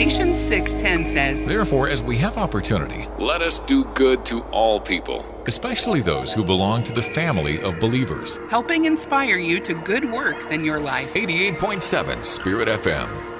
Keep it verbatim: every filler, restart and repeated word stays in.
Galatians six ten says, Therefore, as we have opportunity, let us do good to all people, especially those who belong to the family of believers. helping inspire you to good works in your life. eighty-eight point seven Spirit F M.